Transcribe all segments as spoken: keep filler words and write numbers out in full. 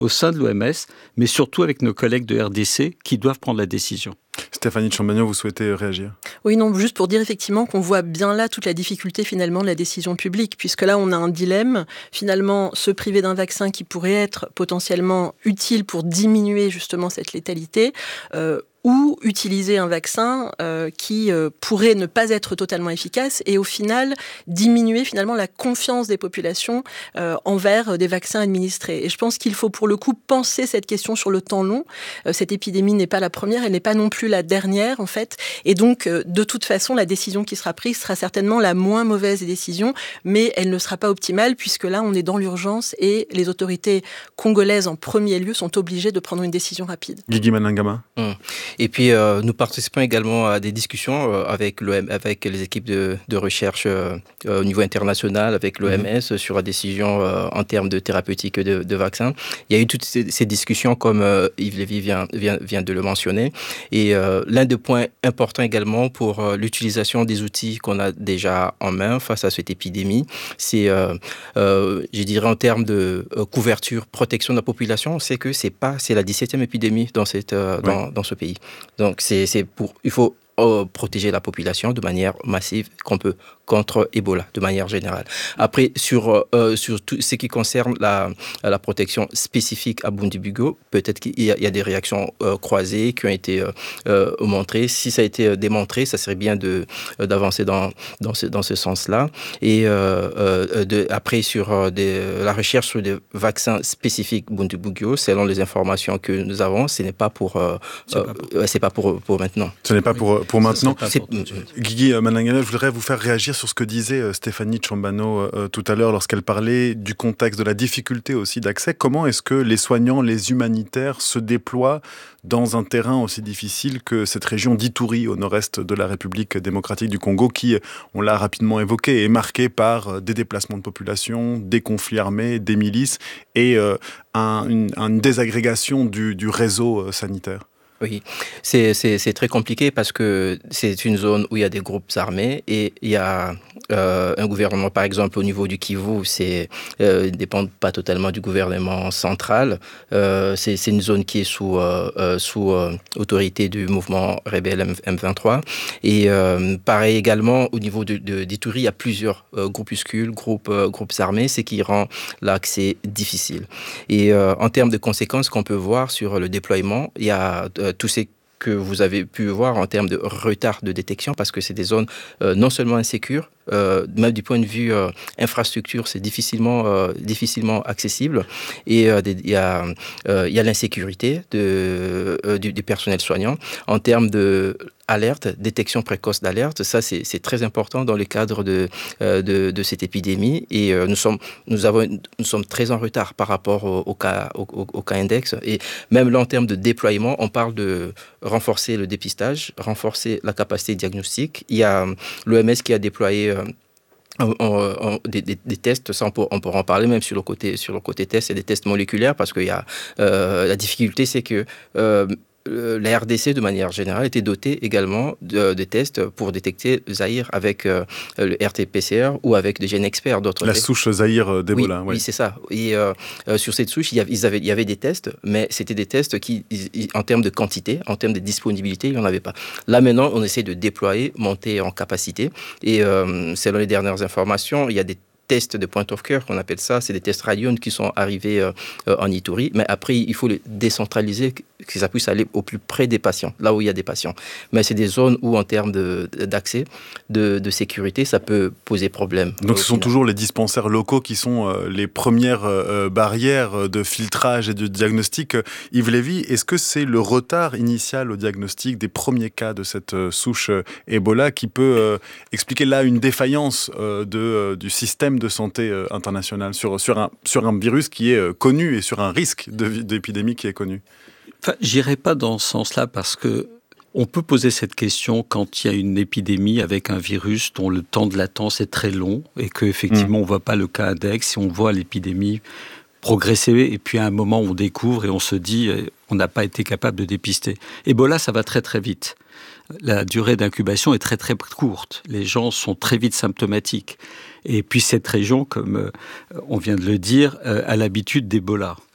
au sein de l'O M S, mais surtout avec nos collègues de R D C qui doivent prendre la décision. Stéphanie Tchambagno, vous souhaitez réagir ? Oui, non, juste pour dire effectivement qu'on voit bien là toute la difficulté finalement de la décision publique, puisque là on a un dilemme, finalement se priver d'un vaccin qui pourrait être potentiellement utile pour diminuer justement cette létalité, euh, ou utiliser un vaccin euh, qui euh, pourrait ne pas être totalement efficace et au final diminuer finalement la confiance des populations euh, envers des vaccins administrés. Et je pense qu'il faut pour le coup penser cette question sur le temps long. Euh, cette épidémie n'est pas la première, elle n'est pas non plus la dernière en fait. Et donc euh, de toute façon, la décision qui sera prise sera certainement la moins mauvaise des décisions, mais elle ne sera pas optimale puisque là on est dans l'urgence et les autorités congolaises en premier lieu sont obligées de prendre une décision rapide. Guigui Manangama. Hum. Et puis, euh, nous participons également à des discussions euh, avec, l'O M, avec les équipes de, de recherche euh, au niveau international, avec l'O M S, mmh. sur la décision euh, en termes de thérapeutique de, de vaccins. Il y a eu toutes ces, ces discussions, comme euh, Yves Lévy vient, vient, vient de le mentionner. Et euh, l'un des points importants également pour euh, l'utilisation des outils qu'on a déjà en main face à cette épidémie, c'est, euh, euh, je dirais, en termes de euh, couverture, protection de la population, c'est que c'est, pas, c'est la dix-septième épidémie dans, cette, euh, dans, ouais. dans ce pays. Donc, c'est, c'est pour, il faut euh, protéger la population de manière massive qu'on peut contre Ebola, de manière générale. Après, sur, euh, sur tout ce qui concerne la, la protection spécifique à Bundibugyo, peut-être qu'il y a, il y a des réactions euh, croisées qui ont été euh, euh, montrées. Si ça a été démontré, ça serait bien de, euh, d'avancer dans, dans, ce, dans ce sens-là. Et euh, euh, de, après, sur euh, des, la recherche sur des vaccins spécifiques Bundibugyo, selon les informations que nous avons, ce n'est pas pour, euh, c'est euh, pas pour... c'est pas pour, pour maintenant. Ce n'est pas pour, pour maintenant. C'est pour... Guigui Manangama, je voudrais vous faire réagir sur ce que disait Stéphanie Tchambagno euh, tout à l'heure lorsqu'elle parlait du contexte, de la difficulté aussi d'accès. Comment est-ce que les soignants, les humanitaires se déploient dans un terrain aussi difficile que cette région d'Ituri au nord-est de la République démocratique du Congo qui, on l'a rapidement évoqué, est marquée par des déplacements de population, des conflits armés, des milices et euh, un, une, une désagrégation du, du réseau sanitaire? Oui, c'est, c'est, c'est très compliqué parce que c'est une zone où il y a des groupes armés et il y a euh, un gouvernement, par exemple, au niveau du Kivu, c'est euh, ne dépend pas totalement du gouvernement central. Euh, c'est, c'est une zone qui est sous, euh, sous euh, autorité du mouvement rebelle M vingt-trois. Et euh, pareil également, au niveau de, de, d'Ituri, il y a plusieurs euh, groupuscules, groupes, euh, groupes armés, ce qui rend l'accès difficile. Et euh, en termes de conséquences qu'on peut voir sur le déploiement, il y a euh, tout ce que vous avez pu voir en termes de retard de détection, parce que c'est des zones euh, non seulement insécures, euh, même du point de vue euh, infrastructure, c'est difficilement, euh, difficilement accessible. Et il euh, y, a, euh, y a l'insécurité de, euh, du, du personnel soignant. En termes de alerte, détection précoce d'alerte, ça c'est, c'est très important dans le cadre de, euh, de, de cette épidémie. Et euh, nous, sommes, nous, avons, nous sommes très en retard par rapport au, au, cas, au, au cas index. Et même là, en termes de déploiement, on parle de renforcer le dépistage, renforcer la capacité diagnostique. Il y a l'O M S qui a déployé euh, On, on, des, des, des tests, ça on, peut, on pourra en parler même sur le côté, sur le côté test, c'est des tests moléculaires parce qu'il y a euh, la difficulté, c'est que euh, la R D C, de manière générale, était dotée également de, de tests pour détecter Zaïre avec euh, le R T P C R ou avec des gènes experts d'autres. La tests. souche Zaïre d'Ebola, oui. Oui, oui, c'est ça. Et euh, sur cette souche, il y, avait, ils avaient, il y avait des tests, mais c'était des tests qui, ils, en termes de quantité, en termes de disponibilité, il n'y en avait pas. Là, maintenant, on essaie de déployer, monter en capacité. Et euh, selon les dernières informations, il y a des tests de point of care, qu'on appelle ça, c'est des tests radion qui sont arrivés euh, euh, en Ituri, mais après, il faut les décentraliser, que ça puisse aller au plus près des patients, là où il y a des patients. Mais c'est des zones où, en termes de, d'accès, de, de sécurité, ça peut poser problème. Donc ce sont toujours les dispensaires locaux qui sont euh, les premières euh, barrières de filtrage et de diagnostic. Yves Lévy, est-ce que c'est le retard initial au diagnostic des premiers cas de cette euh, souche euh, Ebola qui peut euh, expliquer là une défaillance euh, de, euh, du système de santé euh, international sur, sur, un, sur un virus qui est euh, connu et sur un risque de, d'épidémie qui est connu? Enfin, j'irai pas dans ce sens-là parce que on peut poser cette question quand il y a une épidémie avec un virus dont le temps de latence est très long et qu'effectivement mmh. on voit pas le cas index, et on voit l'épidémie progresser et puis à un moment on découvre et on se dit on n'a pas été capable de dépister. Ebola, ça va très très vite. La durée d'incubation est très très courte. Les gens sont très vite symptomatiques. Et puis cette région, comme on vient de le dire, a l'habitude d'Ebola.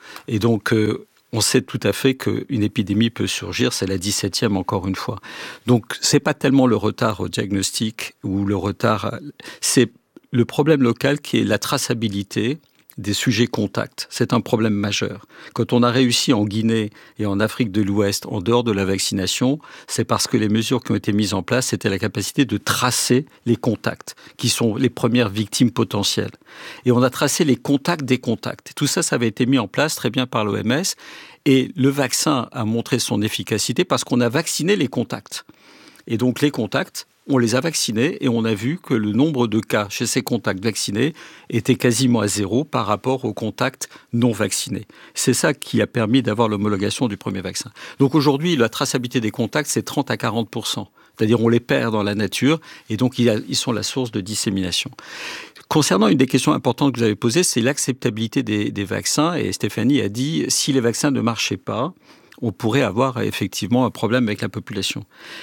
Et donc, euh, on sait tout à fait qu'une épidémie peut surgir, c'est la dix-septième encore une fois. Donc, c'est pas tellement le retard au diagnostic ou le retard, à... c'est le problème local qui est la traçabilité des sujets contacts. C'est un problème majeur. Quand on a réussi en Guinée et en Afrique de l'Ouest, en dehors de la vaccination, c'est parce que les mesures qui ont été mises en place, c'était la capacité de tracer les contacts, qui sont les premières victimes potentielles. Et on a tracé les contacts des contacts. Tout ça, ça avait été mis en place très bien par l'O M S. Et le vaccin a montré son efficacité parce qu'on a vacciné les contacts. Et donc les contacts, on les a vaccinés et on a vu que le nombre de cas chez ces contacts vaccinés était quasiment à zéro par rapport aux contacts non vaccinés. C'est ça qui a permis d'avoir l'homologation du premier vaccin. Donc aujourd'hui, la traçabilité des contacts, c'est trente à quarante pour cent. C'est-à-dire on les perd dans la nature et donc ils sont la source de dissémination. Concernant une des questions importantes que vous avez posées, c'est l'acceptabilité des, des vaccins. Et Stéphanie a dit, si les vaccins ne marchaient pas, on pourrait avoir effectivement un problème avec la population.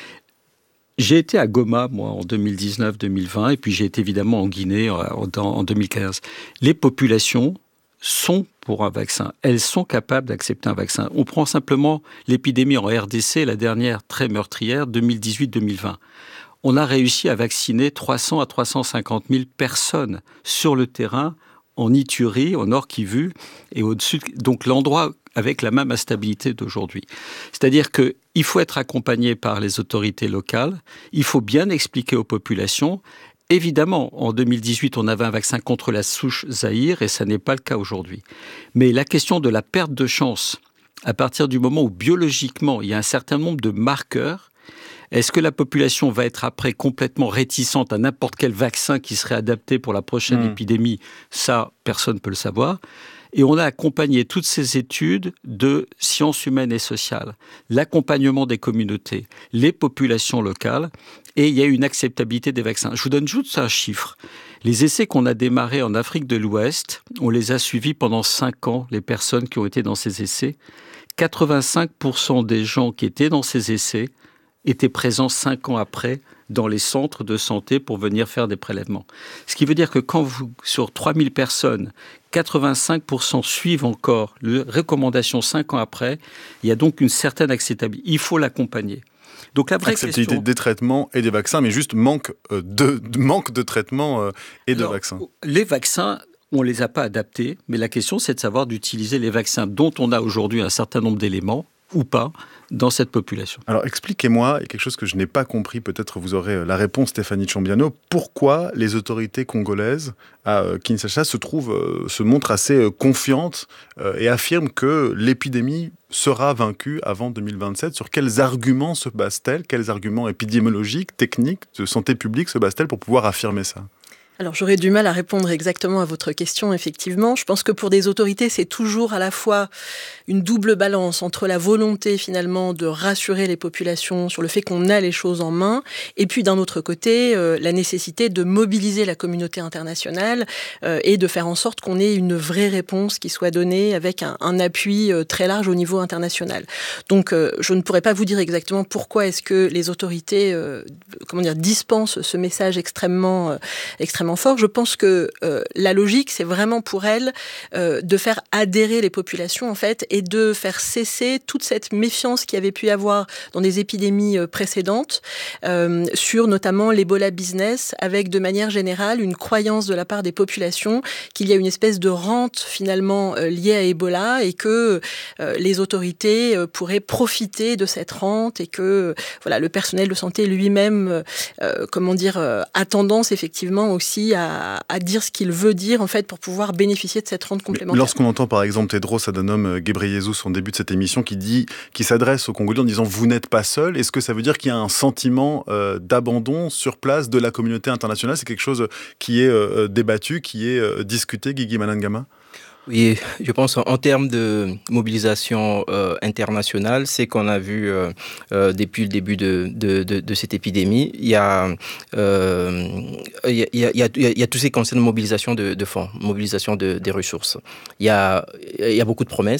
J'ai été à Goma, moi, en deux mille dix-neuf deux mille vingt, et puis j'ai été évidemment en Guinée en deux mille quinze. Les populations sont pour un vaccin. Elles sont capables d'accepter un vaccin. On prend simplement l'épidémie en R D C, la dernière très meurtrière, deux mille dix-huit deux mille vingt. On a réussi à vacciner trois cents à trois cent cinquante mille personnes sur le terrain, en Ituri, au nord Kivu, et au-dessus, donc l'endroit avec la même instabilité d'aujourd'hui. C'est-à-dire qu'il faut être accompagné par les autorités locales, il faut bien expliquer aux populations. Évidemment, en deux mille dix-huit, on avait un vaccin contre la souche Zaïre, et ça n'est pas le cas aujourd'hui. Mais la question de la perte de chance, à partir du moment où biologiquement, il y a un certain nombre de marqueurs, est-ce que la population va être après complètement réticente à n'importe quel vaccin qui serait adapté pour la prochaine mmh. épidémie? Ça, personne ne peut le savoir. Et on a accompagné toutes ces études de sciences humaines et sociales, l'accompagnement des communautés, les populations locales, et il y a une acceptabilité des vaccins. Je vous donne juste un chiffre. Les essais qu'on a démarrés en Afrique de l'Ouest, on les a suivis pendant cinq ans, les personnes qui ont été dans ces essais. quatre-vingt-cinq pour cent des gens qui étaient dans ces essais étaient présents cinq ans après dans les centres de santé pour venir faire des prélèvements. Ce qui veut dire que quand vous, sur trois mille personnes, quatre-vingt-cinq pour cent suivent encore les recommandations cinq ans après, il y a donc une certaine acceptabilité. Il faut l'accompagner. Donc la vraie acceptabilité question... des traitements et des vaccins, mais juste manque de, manque de traitements et de Alors, vaccins. Les vaccins... On ne les a pas adaptés, mais la question, c'est de savoir d'utiliser les vaccins dont on a aujourd'hui un certain nombre d'éléments, ou pas, dans cette population. Alors expliquez-moi, il y a quelque chose que je n'ai pas compris, peut-être vous aurez la réponse, Stéphanie Tchombiano, pourquoi les autorités congolaises à Kinshasa se trouvent, se montrent assez confiantes et affirment que l'épidémie sera vaincue avant deux mille vingt-sept. Sur quels arguments se basent-elles? Quels arguments épidémiologiques, techniques, de santé publique se basent-elles pour pouvoir affirmer ça? Alors j'aurais du mal à répondre exactement à votre question, effectivement. Je pense que pour des autorités, c'est toujours à la fois une double balance entre la volonté finalement de rassurer les populations sur le fait qu'on a les choses en main, et puis d'un autre côté, euh, la nécessité de mobiliser la communauté internationale euh, et de faire en sorte qu'on ait une vraie réponse qui soit donnée avec un, un appui euh, très large au niveau international. Donc euh, je ne pourrais pas vous dire exactement pourquoi est-ce que les autorités euh, comment dire, dispensent ce message extrêmement, euh, extrêmement fort. Je pense que euh, la logique, c'est vraiment pour elle euh, de faire adhérer les populations, en fait, et de faire cesser toute cette méfiance qu'il y avait pu y avoir dans des épidémies euh, précédentes, euh, sur notamment l'Ebola business, avec de manière générale une croyance de la part des populations qu'il y a une espèce de rente finalement euh, liée à Ebola et que euh, les autorités euh, pourraient profiter de cette rente et que euh, voilà, le personnel de santé lui-même, euh, comment dire, euh, a tendance effectivement aussi À, à dire ce qu'il veut dire en fait pour pouvoir bénéficier de cette rente complémentaire. Lorsqu'on entend par exemple Tedros Adhanom Ghebreyesus en début de cette émission qui dit, qui s'adresse aux Congolais en disant vous n'êtes pas seul, est-ce que ça veut dire qu'il y a un sentiment euh, d'abandon sur place de la communauté internationale? C'est quelque chose qui est euh, débattu, qui est euh, discuté, Guigui Malangama? Oui, je pense en termes de mobilisation euh, internationale, c'est qu'on a vu euh, euh, depuis le début de, de, de, de cette épidémie, il y a, euh, il y a, il y a, il y a, il y a tout ce qui concerne mobilisation de, de fonds, mobilisation de, des ressources. Il y a, il y a beaucoup de promesses.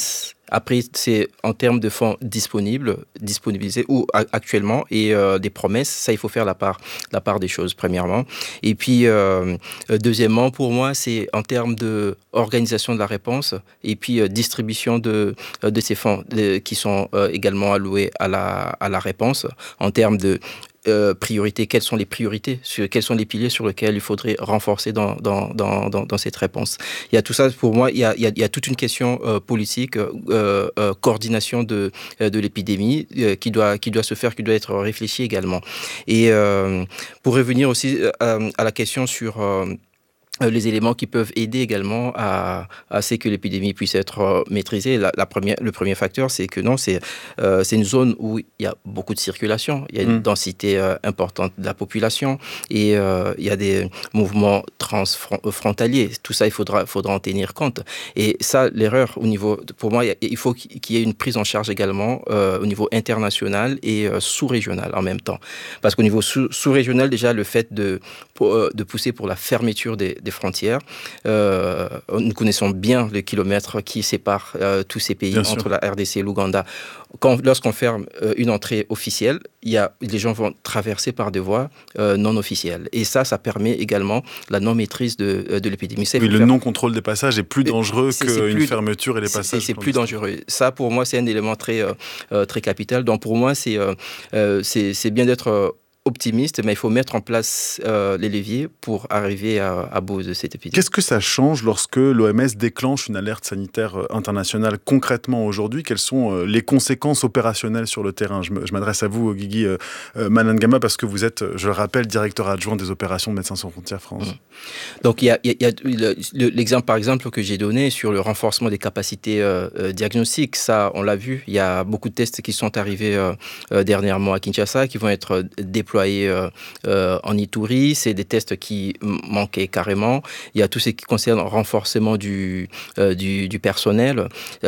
Après, c'est en termes de fonds disponibles, disponibilisés ou a- actuellement, et euh, des promesses, ça, il faut faire la part, la part des choses, premièrement. Et puis, euh, euh, deuxièmement, pour moi, c'est en termes d'organisation de la réponse et puis euh, distribution de, euh, de ces fonds de, qui sont euh, également alloués à la, à la réponse, en termes de Euh, priorités, quelles sont les priorités, sur, quels sont les piliers sur lesquels il faudrait renforcer dans, dans, dans, dans, dans cette réponse. Il y a tout ça, pour moi, il y a, il y a, il y a toute une question euh, politique, euh, euh, coordination de, euh, de l'épidémie euh, qui, doit, qui doit se faire, qui doit être réfléchie également. Et euh, pour revenir aussi euh, à la question sur... Euh, les éléments qui peuvent aider également à, à ce que l'épidémie puisse être maîtrisée. La, la première, le premier facteur, c'est que non, c'est, euh, c'est une zone où il y a beaucoup de circulation, il y a une mmh. densité euh, importante de la population et euh, il y a des mouvements transfrontaliers. Tout ça, il faudra, faudra en tenir compte. Et ça, l'erreur au niveau, pour moi, il faut qu'il y ait une prise en charge également euh, au niveau international et euh, sous-régional en même temps. Parce qu'au niveau sous, sous-régional, déjà, le fait de, de pousser pour la fermeture des des frontières. Euh, nous connaissons bien le kilomètre qui sépare euh, tous ces pays bien entre sûr. La R D C et l'Ouganda. Quand, lorsqu'on ferme euh, une entrée officielle, il y a, les gens vont traverser par des voies euh, non officielles. Et ça, ça permet également la non-maîtrise de, de l'épidémie. Ça, oui, le faire... non-contrôle des passages est plus dangereux c'est, qu'une c'est plus... fermeture et les passages. C'est, c'est plus dangereux. Ça, pour moi, c'est un élément très, euh, très capital. Donc, pour moi, c'est, euh, c'est, c'est bien d'être... Euh, optimiste, mais il faut mettre en place euh, les leviers pour arriver à, à bout de cette épidémie. Qu'est-ce que ça change lorsque l'O M S déclenche une alerte sanitaire internationale concrètement aujourd'hui? Quelles sont euh, les conséquences opérationnelles sur le terrain? Je, me, je m'adresse à vous, Guigui euh, euh, Manangama, parce que vous êtes, je le rappelle, directeur adjoint des opérations de Médecins sans frontières France. Mmh. Donc, il y a, y a le, le, l'exemple, par exemple, que j'ai donné sur le renforcement des capacités euh, euh, diagnostiques. Ça, on l'a vu, il y a beaucoup de tests qui sont arrivés euh, euh, dernièrement à Kinshasa, qui vont être déployés Euh, euh, en Ituri. C'est des tests qui manquaient carrément. Il y a tout ce qui concerne le renforcement du, euh, du, du personnel.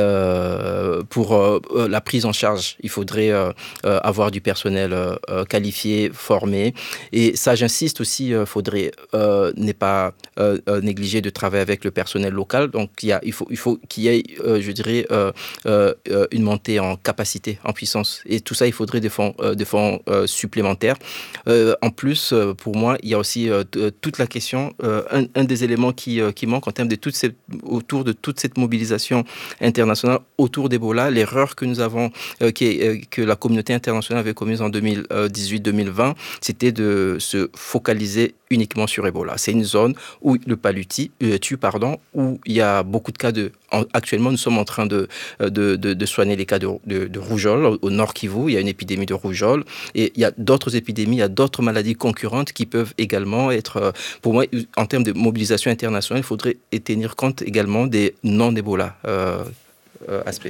Euh, pour euh, la prise en charge, il faudrait euh, avoir du personnel euh, qualifié, formé. Et ça, j'insiste aussi, il euh, faudrait euh, ne pas euh, négliger de travailler avec le personnel local. Donc, il, y a, il, faut, il faut qu'il y ait, euh, je dirais, euh, euh, une montée en capacité, en puissance. Et tout ça, il faudrait des fonds, euh, des fonds euh, supplémentaires. Euh, en plus, euh, pour moi, il y a aussi euh, t- toute la question, euh, un, un des éléments qui, euh, qui manque en termes de toute cette, autour de toute cette mobilisation internationale autour d'Ebola, l'erreur que nous avons, euh, qui est, euh, que la communauté internationale avait commise en deux mille dix-huit deux mille vingt, c'était de se focaliser uniquement sur Ebola. C'est une zone où le palu euh, tue, pardon, où il y a beaucoup de cas de... En, actuellement, nous sommes en train de, de, de, de soigner les cas de, de, de rougeole au, au Nord Kivu. Il y a une épidémie de rougeole et il y a d'autres épidémies, il y a d'autres maladies concurrentes qui peuvent également être... Pour moi, en termes de mobilisation internationale, il faudrait tenir compte également des non-Ebola euh, euh, aspects.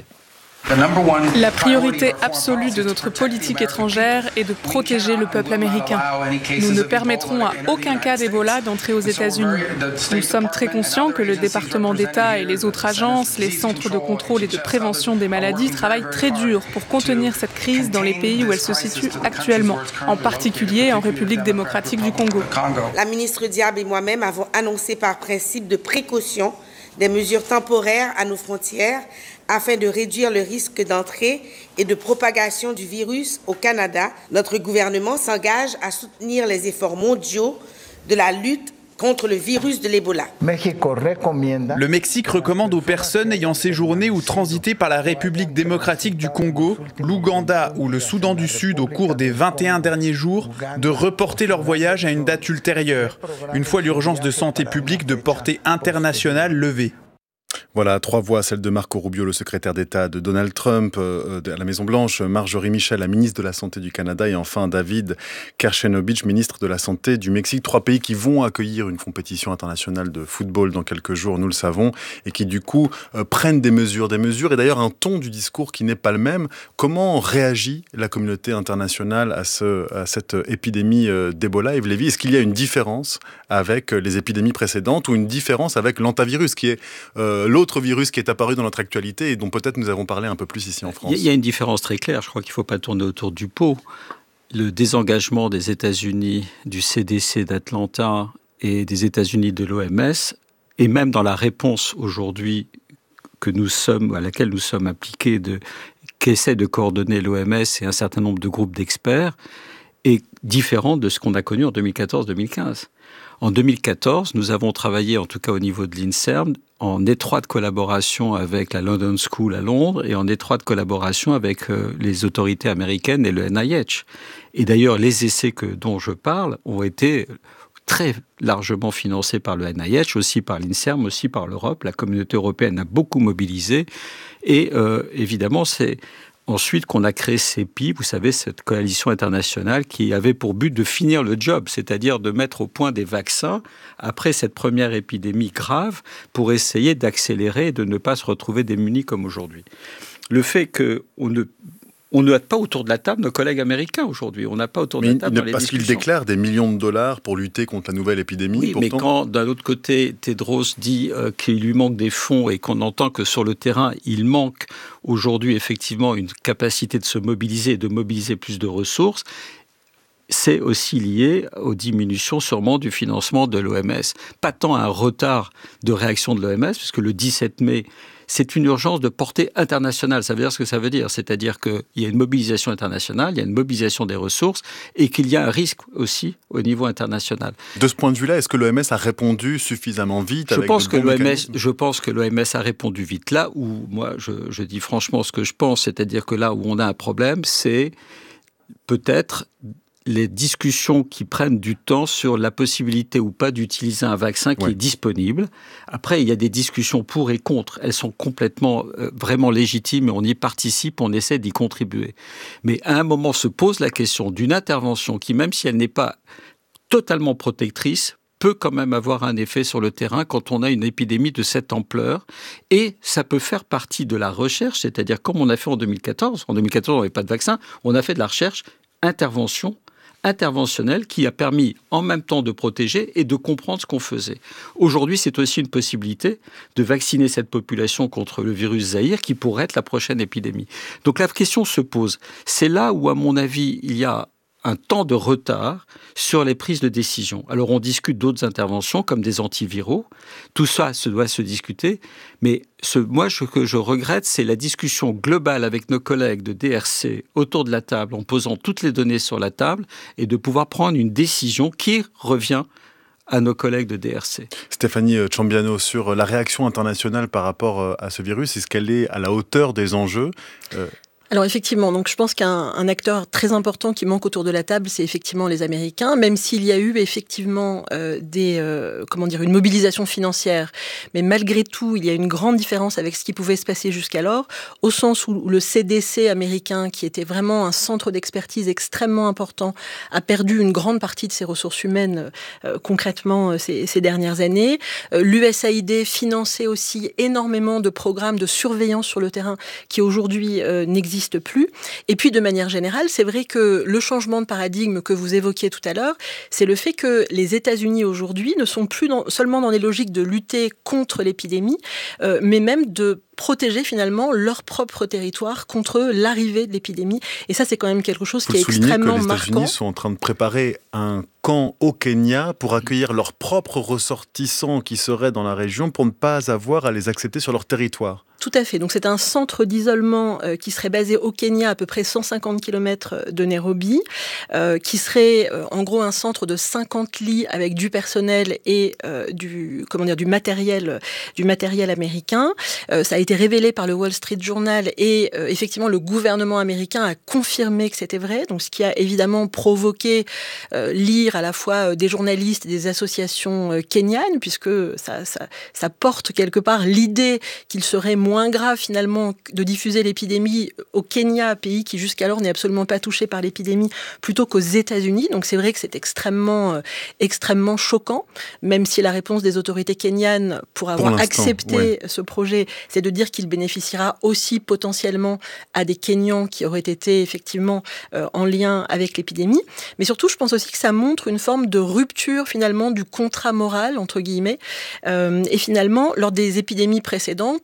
La priorité absolue de notre politique étrangère est de protéger le peuple américain. Nous ne permettrons à aucun cas d'Ebola d'entrer aux États-Unis. Nous sommes très conscients que le département d'État et les autres agences, les centres de contrôle et de prévention des maladies travaillent très dur pour contenir cette crise dans les pays où elle se situe actuellement, en particulier en République démocratique du Congo. La ministre Diab et moi-même avons annoncé par principe de précaution des mesures temporaires à nos frontières afin de réduire le risque d'entrée et de propagation du virus au Canada. Notre gouvernement s'engage à soutenir les efforts mondiaux de la lutte contre le virus de l'Ebola. Le Mexique recommande aux personnes ayant séjourné ou transité par la République démocratique du Congo, l'Ouganda ou le Soudan du Sud au cours des vingt et un derniers jours de reporter leur voyage à une date ultérieure, une fois l'urgence de santé publique de portée internationale levée. Voilà, trois voix, celle de Marco Rubio, le secrétaire d'État de Donald Trump euh, à la Maison-Blanche, Marjorie Michel, la ministre de la Santé du Canada, et enfin David Kershenovich, ministre de la Santé du Mexique. Trois pays qui vont accueillir une compétition internationale de football dans quelques jours, nous le savons, et qui du coup euh, prennent des mesures, des mesures, et d'ailleurs un ton du discours qui n'est pas le même. Comment réagit la communauté internationale à, ce, à cette épidémie euh, d'Ebola, Yves Lévy? Est-ce qu'il y a une différence avec les épidémies précédentes ou une différence avec l'antavirus, qui est euh, l'autre Autre virus qui est apparu dans notre actualité et dont peut-être nous avons parlé un peu plus ici en France? Il y a une différence très claire, je crois qu'il ne faut pas tourner autour du pot. Le désengagement des États-Unis, du C D C d'Atlanta et des États-Unis de l'O M S, et même dans la réponse aujourd'hui que nous sommes, à laquelle nous sommes appliqués, de, qu'essaie de coordonner l'O M S et un certain nombre de groupes d'experts, est différent de ce qu'on a connu en deux mille quatorze deux mille quinze. En deux mille quatorze, nous avons travaillé, en tout cas au niveau de l'INSERM, en étroite collaboration avec la London School à Londres et en étroite collaboration avec euh, les autorités américaines et le N I H. Et d'ailleurs, les essais que, dont je parle ont été très largement financés par le N I H, aussi par l'INSERM, aussi par l'Europe. La communauté européenne a beaucoup mobilisé. Et euh, évidemment, c'est ensuite qu'on a créé CEPI, vous savez, cette coalition internationale qui avait pour but de finir le job, c'est-à-dire de mettre au point des vaccins après cette première épidémie grave pour essayer d'accélérer et de ne pas se retrouver démunis comme aujourd'hui. Le fait qu'on ne On n'a pas autour de la table nos collègues américains aujourd'hui. On n'a pas autour de mais la table dans les parce discussions. qu'ils déclarent des millions de dollars pour lutter contre la nouvelle épidémie. Oui, pourtant... mais quand d'un autre côté, Tedros dit euh, qu'il lui manque des fonds et qu'on entend que sur le terrain, il manque aujourd'hui effectivement une capacité de se mobiliser et de mobiliser plus de ressources, c'est aussi lié aux diminutions sûrement du financement de l'O M S. Pas tant à un retard de réaction de l'O M S, puisque le dix-sept mai, c'est une urgence de portée internationale. Ça veut dire ce que ça veut dire. C'est-à-dire qu'il y a une mobilisation internationale, il y a une mobilisation des ressources et qu'il y a un risque aussi au niveau international. De ce point de vue-là, est-ce que l'O M S a répondu suffisamment vite je avec pense de que bons l'O M S, mécanismes ? Je pense que l'O M S a répondu vite. Là où, moi, je, je dis franchement ce que je pense, c'est-à-dire que là où on a un problème, c'est peut-être les discussions qui prennent du temps sur la possibilité ou pas d'utiliser un vaccin qui ouais. est disponible. Après, il y a des discussions pour et contre. Elles sont complètement, euh, vraiment légitimes et on y participe, on essaie d'y contribuer. Mais à un moment se pose la question d'une intervention qui, même si elle n'est pas totalement protectrice, peut quand même avoir un effet sur le terrain quand on a une épidémie de cette ampleur. Et ça peut faire partie de la recherche, c'est-à-dire comme on a fait en deux mille quatorze. En deux mille quatorze, on n'avait pas de vaccin. On a fait de la recherche, intervention, interventionnelle qui a permis en même temps de protéger et de comprendre ce qu'on faisait. Aujourd'hui, c'est aussi une possibilité de vacciner cette population contre le virus Zaïre qui pourrait être la prochaine épidémie. Donc la question se pose. C'est là où, à mon avis, il y a un temps de retard sur les prises de décision. Alors on discute d'autres interventions comme des antiviraux. Tout ça se doit se discuter. Mais ce, moi, ce que je regrette, c'est la discussion globale avec nos collègues de D R C autour de la table, en posant toutes les données sur la table et de pouvoir prendre une décision qui revient à nos collègues de D R C. Stéphanie Ciambiano, sur la réaction internationale par rapport à ce virus, est-ce qu'elle est à la hauteur des enjeux ? euh... Alors effectivement, donc je pense qu'un un acteur très important qui manque autour de la table, c'est effectivement les Américains, même s'il y a eu effectivement euh, des, euh, comment dire, une mobilisation financière. Mais malgré tout, il y a une grande différence avec ce qui pouvait se passer jusqu'alors, au sens où le C D C américain, qui était vraiment un centre d'expertise extrêmement important, a perdu une grande partie de ses ressources humaines euh, concrètement euh, ces, ces dernières années. Euh, L'U S A I D finançait aussi énormément de programmes de surveillance sur le terrain qui aujourd'hui euh, n'existent plus. Et puis, de manière générale, c'est vrai que le changement de paradigme que vous évoquiez tout à l'heure, c'est le fait que les États-Unis aujourd'hui ne sont plus dans, seulement dans les logiques de lutter contre l'épidémie, euh, mais même de protéger finalement leur propre territoire contre l'arrivée de l'épidémie. Et ça, c'est quand même quelque chose Faut qui est extrêmement que les marquant. États-Unis sont en train de préparer un camp au Kenya pour accueillir leurs propres ressortissants qui seraient dans la région pour ne pas avoir à les accepter sur leur territoire. Tout à fait. Donc c'est un centre d'isolement euh, qui serait basé au Kenya, à peu près cent cinquante kilomètres de Nairobi, euh, qui serait euh, en gros un centre de cinquante lits avec du personnel et euh, du comment dire du matériel du matériel américain. Euh, ça a été révélé par le Wall Street Journal et euh, effectivement le gouvernement américain a confirmé que c'était vrai. Donc ce qui a évidemment provoqué euh, l'ire à la fois euh, des journalistes et des associations euh, kenyanes, puisque ça, ça ça porte quelque part l'idée qu'il serait moins grave finalement de diffuser l'épidémie au Kenya, pays qui jusqu'alors n'est absolument pas touché par l'épidémie, plutôt qu'aux États-Unis. Donc c'est vrai que c'est extrêmement, euh, extrêmement choquant, même si la réponse des autorités kenyanes pour avoir pour accepté ouais. ce projet, c'est de dire qu'il bénéficiera aussi potentiellement à des Kenyans qui auraient été effectivement euh, en lien avec l'épidémie. Mais surtout, je pense aussi que ça montre une forme de rupture finalement du contrat moral, entre guillemets. Euh, et finalement, lors des épidémies précédentes, le principe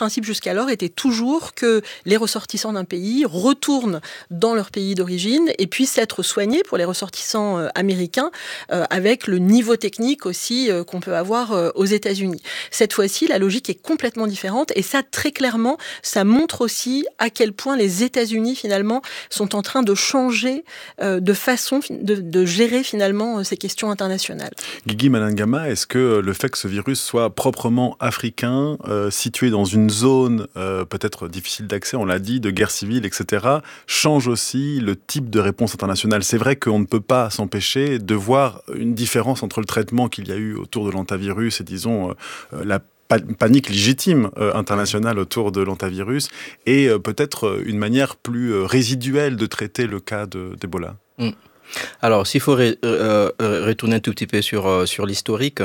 principe jusqu'alors était toujours que les ressortissants d'un pays retournent dans leur pays d'origine et puissent être soignés pour les ressortissants euh, américains euh, avec le niveau technique aussi euh, qu'on peut avoir euh, aux États-Unis. Cette fois-ci, la logique est complètement différente et ça, très clairement, ça montre aussi à quel point les États-Unis, finalement, sont en train de changer euh, de façon de, de gérer, finalement, ces questions internationales. Guigui Malangama, est-ce que le fait que ce virus soit proprement africain, euh, situé dans une zone euh, peut-être difficile d'accès, on l'a dit, de guerre civile, et cetera, change aussi le type de réponse internationale? C'est vrai qu'on ne peut pas s'empêcher de voir une différence entre le traitement qu'il y a eu autour de l'hantavirus et, disons, euh, la panique légitime euh, internationale autour de l'hantavirus et euh, peut-être une manière plus euh, résiduelle de traiter le cas de, d'Ebola. Mm. Alors, s'il faut ré, euh, retourner un tout petit peu sur, euh, sur l'historique,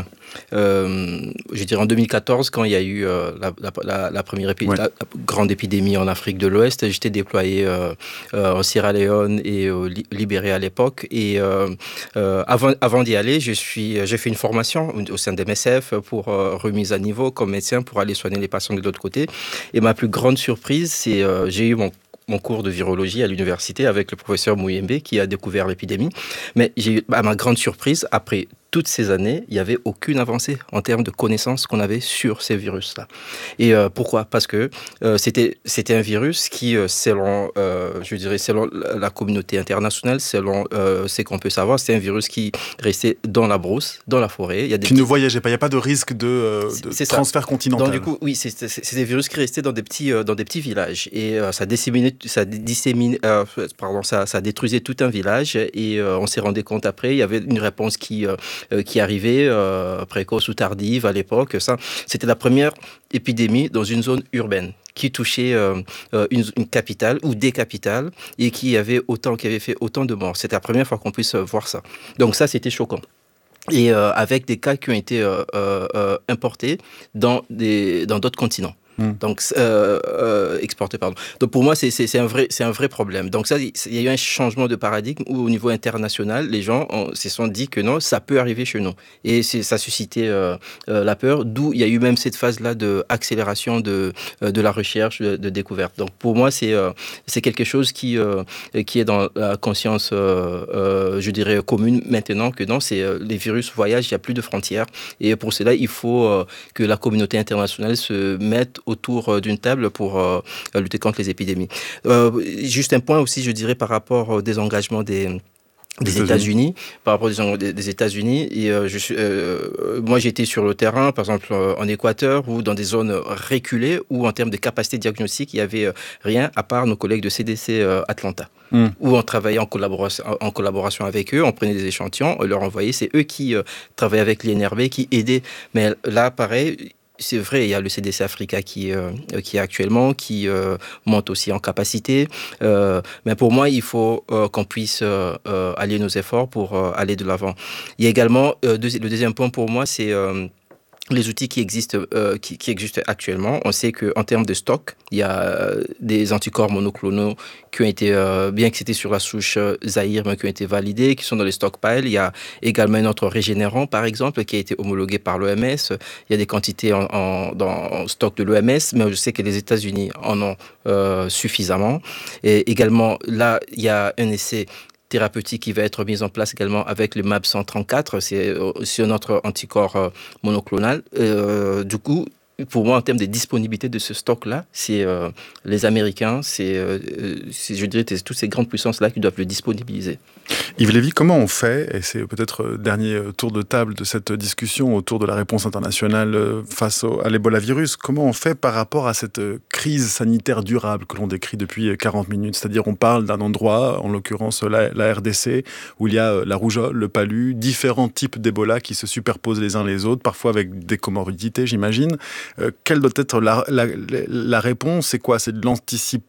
euh, je dirais en deux mille quatorze, quand il y a eu euh, la, la, la première épi- ouais. la, la grande épidémie en Afrique de l'Ouest, j'étais déployé euh, euh, en Sierra Leone et au Libéria à l'époque. Et euh, euh, avant, avant d'y aller, je suis, j'ai fait une formation au sein de M S F pour euh, remise à niveau comme médecin pour aller soigner les patients de l'autre côté. Et ma plus grande surprise, c'est euh, j'ai eu mon mon cours de virologie à l'université avec le professeur Mouyembe qui a découvert l'épidémie. Mais j'ai, à ma grande surprise, après toutes ces années, il n'y avait aucune avancée en termes de connaissances qu'on avait sur ces virus-là. Et euh, pourquoi ? Parce que euh, c'était, c'était un virus qui, euh, selon, euh, je dirais, selon la communauté internationale, selon euh, ce qu'on peut savoir, c'est un virus qui restait dans la brousse, dans la forêt. Il y a des qui petits... ne voyageait pas, il n'y a pas de risque de, euh, de c'est transfert ça. continental. Donc du coup, oui, c'est, c'est, c'est des virus qui restaient dans des petits, euh, dans des petits villages. Et euh, ça disséminait, ça, disséminait, euh, pardon, ça, ça détruisait tout un village. Et euh, on s'est rendu compte après, il y avait une réponse qui... Euh, Euh, qui arrivait, euh, précoce ou tardive à l'époque. Ça, c'était la première épidémie dans une zone urbaine qui touchait euh, une, une capitale ou des capitales et qui avait autant, qui avait fait autant de morts. C'était la première fois qu'on puisse voir ça. Donc ça, c'était choquant. Et euh, avec des cas qui ont été euh, euh, importés dans, des, dans d'autres continents. Mmh. Donc, euh, euh, exporté, pardon. Donc, pour moi, c'est, c'est, c'est, un vrai, c'est un vrai problème. Donc, ça, il y a eu un changement de paradigme où, au niveau international, les gens ont, se sont dit que non, ça peut arriver chez nous. Et c'est, ça a suscité euh, euh, la peur, d'où il y a eu même cette phase-là d'accélération de, euh, de la recherche, de, de découverte. Donc, pour moi, c'est, euh, c'est quelque chose qui, euh, qui est dans la conscience, euh, euh, je dirais, commune maintenant, que non, c'est, euh, les virus voyagent, il n'y a plus de frontières. Et pour cela, il faut euh, que la communauté internationale se mette autour d'une table pour euh, lutter contre les épidémies. Euh, juste un point aussi, je dirais, par rapport au désengagement des... des États-Unis, par rapport des, des États-Unis. Et euh, je suis, euh, moi, j'ai été sur le terrain, par exemple en Équateur, ou dans des zones reculées, où en termes de capacité diagnostique, il n'y avait rien à part nos collègues de C D C euh, Atlanta, mmh. où on travaillait en collaboration, en collaboration avec eux, on prenait des échantillons, on leur envoyait, c'est eux qui euh, travaillaient avec l'I N R B, qui aidaient. Mais là, pareil, c'est vrai, il y a le C D C Africa qui, euh, qui est actuellement, qui euh, monte aussi en capacité. Euh, mais pour moi, il faut euh, qu'on puisse euh, euh, allier nos efforts pour euh, aller de l'avant. Il y a également, euh, deux, le deuxième point pour moi, c'est... Euh, les outils qui existent, euh, qui, qui existent actuellement. On sait qu'en termes de stock, il y a euh, des anticorps monoclonaux qui ont été, euh, bien que c'était sur la souche euh, Zaïre, mais qui ont été validés, qui sont dans les stockpiles. Il y a également un autre régénérant, par exemple, qui a été homologué par l'O M S. Il y a des quantités en, en, dans, en stock de l'O M S, mais je sais que les États-Unis en ont euh, suffisamment. Et également, là, il y a un essai thérapeutique qui va être mise en place également avec le M A B cent trente-quatre, c'est, c'est notre anticorps euh, monoclonal. Euh, du coup, pour moi, en termes de disponibilité de ce stock-là, c'est euh, les Américains, c'est, euh, c'est, je dirais, c'est toutes ces grandes puissances-là qui doivent le disponibiliser. Yves Lévy, comment on fait, et c'est peut-être le dernier tour de table de cette discussion autour de la réponse internationale face au, à l'Ebola-virus, comment on fait par rapport à cette crise sanitaire durable que l'on décrit depuis quarante minutes ? C'est-à-dire, on parle d'un endroit, en l'occurrence la, la R D C, où il y a la rougeole, le palu, différents types d'Ebola qui se superposent les uns les autres, parfois avec des comorbidités, j'imagine. Euh, quelle doit être la, la, la réponse ? C'est quoi ? C'est de l'anticipation ?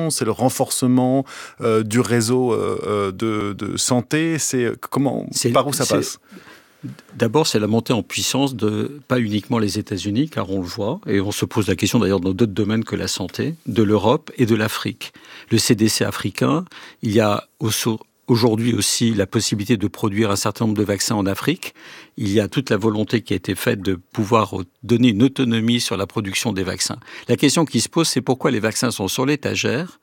C'est le renforcement euh, du réseau euh, de, de santé ? C'est comment ? C'est, par où ça passe ? D'abord, c'est la montée en puissance de, pas uniquement les États-Unis, car on le voit, et on se pose la question d'ailleurs dans d'autres domaines que la santé, de l'Europe et de l'Afrique. Le C D C africain, il y a au, aujourd'hui aussi la possibilité de produire un certain nombre de vaccins en Afrique. Il y a toute la volonté qui a été faite de pouvoir donner une autonomie sur la production des vaccins. La question qui se pose, c'est pourquoi les vaccins sont sur l'étagère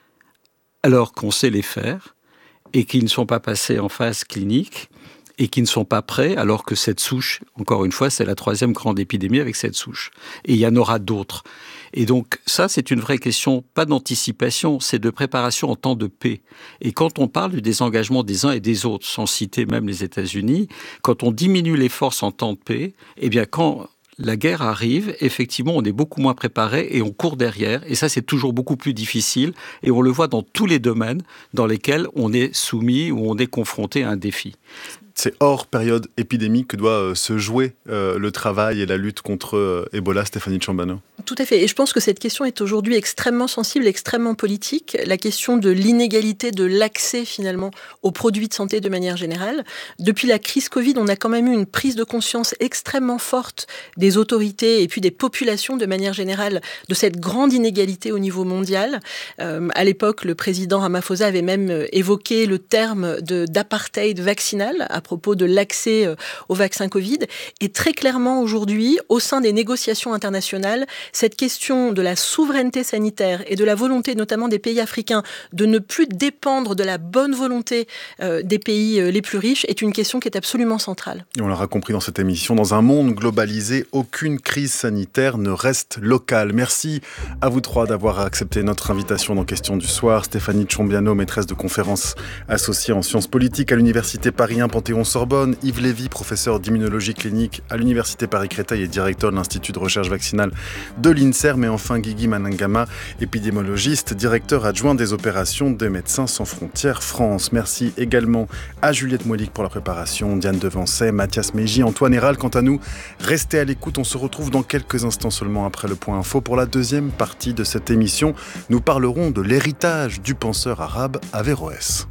alors qu'on sait les faire et qu'ils ne sont pas passés en phase clinique et qui ne sont pas prêts, alors que cette souche, encore une fois, c'est la troisième grande épidémie avec cette souche. Et il y en aura d'autres. Et donc, ça, c'est une vraie question, pas d'anticipation, c'est de préparation en temps de paix. Et quand on parle du désengagement des uns et des autres, sans citer même les États-Unis, quand on diminue les forces en temps de paix, eh bien, quand la guerre arrive, effectivement, on est beaucoup moins préparé et on court derrière. Et ça, c'est toujours beaucoup plus difficile. Et on le voit dans tous les domaines dans lesquels on est soumis ou on est confronté à un défi. C'est hors période épidémique que doit euh, se jouer euh, le travail et la lutte contre euh, Ebola, Stéphanie Tchambano. Tout à fait. Et je pense que cette question est aujourd'hui extrêmement sensible, extrêmement politique. La question de l'inégalité de l'accès finalement aux produits de santé de manière générale. Depuis la crise Covid, on a quand même eu une prise de conscience extrêmement forte des autorités et puis des populations de manière générale de cette grande inégalité au niveau mondial. Euh, à l'époque, le président Ramaphosa avait même évoqué le terme de, d'apartheid vaccinal à propos de l'accès au vaccin Covid. Et très clairement aujourd'hui, au sein des négociations internationales, cette question de la souveraineté sanitaire et de la volonté notamment des pays africains de ne plus dépendre de la bonne volonté euh, des pays euh, les plus riches est une question qui est absolument centrale. Et on l'aura compris dans cette émission, dans un monde globalisé, aucune crise sanitaire ne reste locale. Merci à vous trois d'avoir accepté notre invitation dans Question du soir. Stéphanie Tchambano, maîtresse de conférences associée en sciences politiques à l'Université Paris un Panthéon-Sorbonne, Yves Lévy, professeur d'immunologie clinique à l'Université Paris-Créteil et directeur de l'Institut de recherche vaccinale de l'INSERM, et enfin Guigui Manangama, épidémiologiste, directeur adjoint des opérations des Médecins sans frontières France. Merci également à Juliette Moilic pour la préparation, Diane Devancey, Mathias Meiji, Antoine Héral. Quant à nous, restez à l'écoute, on se retrouve dans quelques instants seulement après le point info pour la deuxième partie de cette émission. Nous parlerons de l'héritage du penseur arabe Averroès.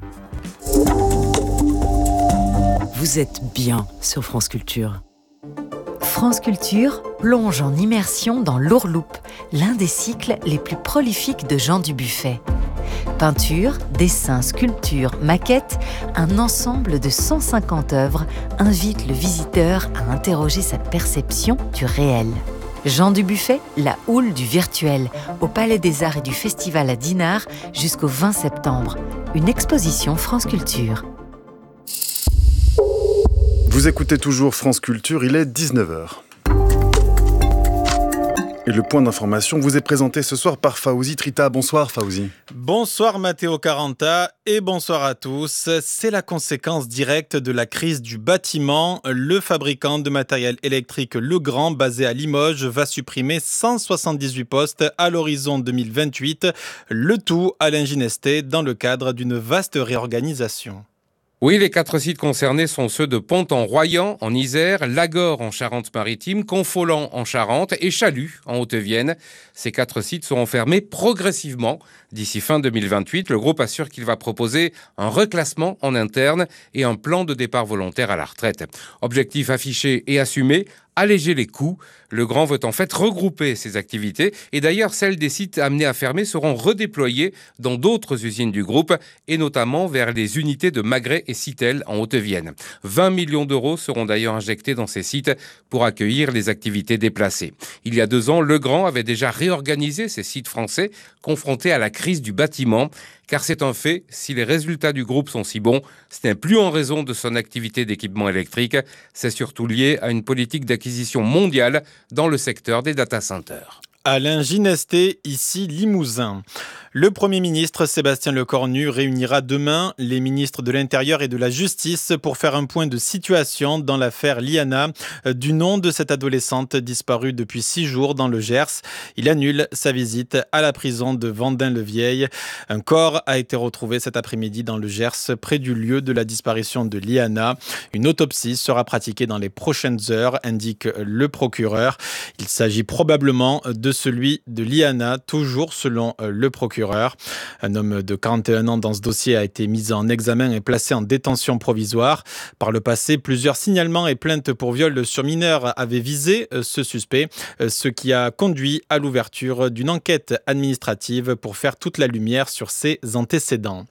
Vous êtes bien sur France Culture. France Culture plonge en immersion dans l'Ourloupe, l'un des cycles les plus prolifiques de Jean Dubuffet. Peinture, dessins, sculptures, maquettes, un ensemble de cent cinquante œuvres invite le visiteur à interroger sa perception du réel. Jean Dubuffet, la houle du virtuel, au Palais des Arts et du Festival à Dinard jusqu'au vingt septembre. Une exposition France Culture. Vous écoutez toujours France Culture, il est dix-neuf heures. Et le point d'information vous est présenté ce soir par Fawzi Trita. Bonsoir Fawzi. Bonsoir Matteo Caranta et bonsoir à tous. C'est la conséquence directe de la crise du bâtiment. Le fabricant de matériel électrique Legrand, basé à Limoges, va supprimer cent soixante-dix-huit postes à l'horizon deux mille vingt-huit. Le tout à l'Inginesté dans le cadre d'une vaste réorganisation. Oui, les quatre sites concernés sont ceux de Pont-en-Royan, en Isère, Lagor, en Charente-Maritime, Confolens, en Charente et Chalut, en Haute-Vienne. Ces quatre sites seront fermés progressivement. D'ici fin deux mille vingt-huit, le groupe assure qu'il va proposer un reclassement en interne et un plan de départ volontaire à la retraite. Objectif affiché et assumé, alléger les coûts. Le Grand veut en fait regrouper ses activités et d'ailleurs celles des sites amenés à fermer seront redéployées dans d'autres usines du groupe et notamment vers les unités de Magret et Citel en Haute-Vienne. vingt millions d'euros seront d'ailleurs injectés dans ces sites pour accueillir les activités déplacées. Il y a deux ans, Le Grand avait déjà réorganisé ces sites français confrontés à la crise du bâtiment. Car c'est un fait, si les résultats du groupe sont si bons, ce n'est plus en raison de son activité d'équipement électrique, c'est surtout lié à une politique d'acquisition mondiale dans le secteur des data centers. Alain Ginesté, ici Limousin. Le Premier ministre Sébastien Lecornu réunira demain les ministres de l'Intérieur et de la Justice pour faire un point de situation dans l'affaire Liana, du nom de cette adolescente disparue depuis six jours dans le Gers. Il annule sa visite à la prison de Vendin-le-Vieil. Un corps a été retrouvé cet après-midi dans le Gers, près du lieu de la disparition de Liana. Une autopsie sera pratiquée dans les prochaines heures, indique le procureur. Il s'agit probablement de celui de Liana, toujours selon le procureur. Un homme de quarante et un ans dans ce dossier a été mis en examen et placé en détention provisoire. Par le passé, plusieurs signalements et plaintes pour viol sur mineurs avaient visé ce suspect, ce qui a conduit à l'ouverture d'une enquête administrative pour faire toute la lumière sur ses antécédents.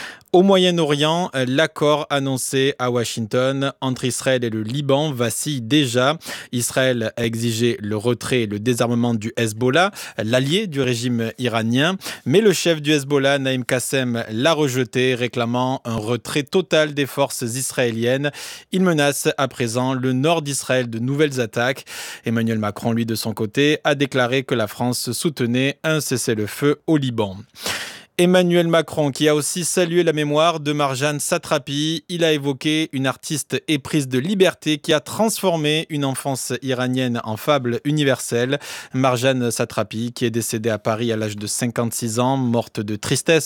Au Moyen-Orient, l'accord annoncé à Washington entre Israël et le Liban vacille déjà. Israël a exigé le retrait et le désarmement du Hezbollah, l'allié du régime iranien. Mais le chef du Hezbollah, Naïm Kassem, l'a rejeté, réclamant un retrait total des forces israéliennes. Il menace à présent le nord d'Israël de nouvelles attaques. Emmanuel Macron, lui, de son côté, a déclaré que la France soutenait un cessez-le-feu au Liban. Emmanuel Macron, qui a aussi salué la mémoire de Marjane Satrapi. Il a évoqué une artiste éprise de liberté qui a transformé une enfance iranienne en fable universelle. Marjane Satrapi, qui est décédée à Paris à l'âge de cinquante-six ans, morte de tristesse